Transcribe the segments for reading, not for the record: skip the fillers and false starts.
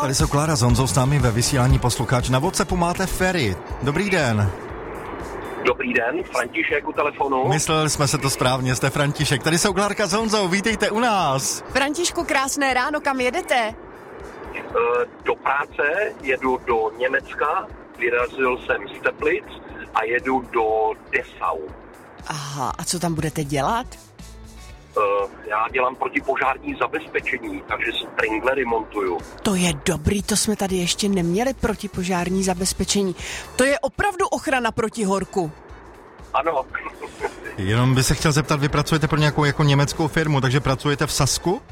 Tady jsou Klára s Honzou s námi ve vysílání posluchač. Na WhatsAppu máte Ferry. Dobrý den. Dobrý den, František u telefonu. Mysleli jsme se to správně, jste František. Tady jsou Klárka s Honzou, vítejte u nás. Františku, krásné ráno, kam jedete? Do práce, jedu do Německa, vyrazil jsem z Teplic a jedu do Dessau. Aha, a co tam budete dělat? Já dělám protipožární zabezpečení, takže sprinklery montuju. To je dobrý, to jsme tady ještě neměli protipožární zabezpečení. To je opravdu ochrana proti horku. Ano. Jenom by se chtěl zeptat, vy pracujete pro nějakou jako německou firmu, takže pracujete v Sasku?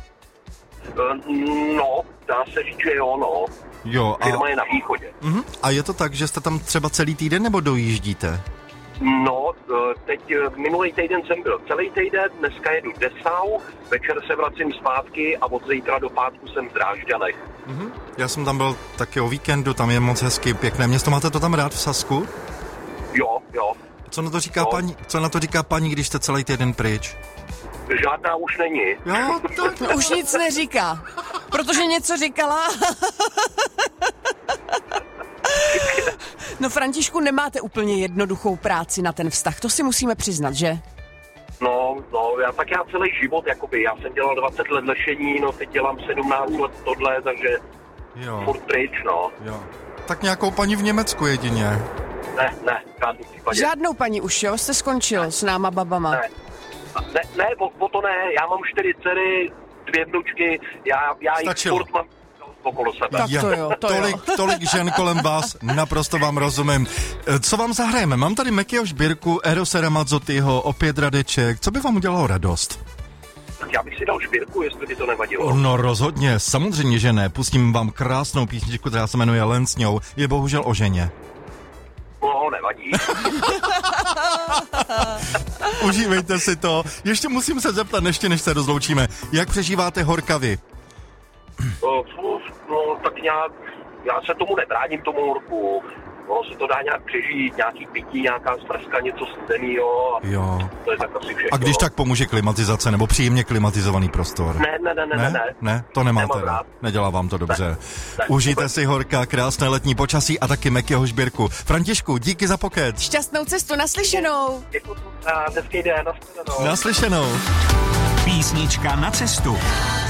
No, dá se říct, že jo, no. Jo, Firma je na východě. A je to tak, že jste tam třeba celý týden nebo dojíždíte? No, teď minulý týden jsem byl celý týden, dneska jedu Dessau, večer se vracím zpátky a od zítra do pátku jsem v Drážďanech. Já jsem tam byl taky o víkendu, tam je moc hezky, pěkné město. Máte to tam rád v Sasku? Jo. Co na to říká paní, když jste celý týden pryč? Žádná už není. Jo, tak. No, už nic neříká, protože něco říkala. No, Františku, nemáte úplně jednoduchou práci na ten vztah, to si musíme přiznat, že? No, já celý život, jakoby, já jsem dělal 20 let lešení, no teď dělám 17 let tohle, takže furt pryč, no. Jo. Tak nějakou paní v Německu jedině. Ne, v žádném případě. Žádnou paní už, jo? Jste skončil s náma babama. Ne, o to ne, já mám 4 dcery, 2 vnučky, já jich furt mám okolo sebe. Tak to jo, Tolik žen kolem vás, naprosto vám rozumím. Co vám zahrajeme? Mám tady Mekyho Šbírku, Erose Ramazzotyho, opět Radeček. Co by vám udělalo radost? Tak já bych si dal Šbírku, jestli by to nevadilo. No rozhodně, samozřejmě, že ne. Pustím vám krásnou písničku, která se jmenuje Len s ňou. Je bohužel o ženě. No, nevadí. Užívejte si to. Ještě musím se zeptat, než se rozloučíme. Jak přežíváte horka vy? No, tak nějak, já se tomu nebráním, tomu horku. No, se to dá nějak přežít, nějaký pití, nějaká smrska, něco studenýho. Jo. To je tak asi všechno. A když tak pomůže klimatizace, nebo příjemně klimatizovaný prostor? Ne. To nemáte rád. Nedělá vám to dobře. Ne. Užijte si horka, krásné letní počasí a taky Mekyho Šbírku. Františku, díky za pokec. Šťastnou cestu, naslyšenou. Děkuji a hezký den, Naslyšenou. Písnička na cestu.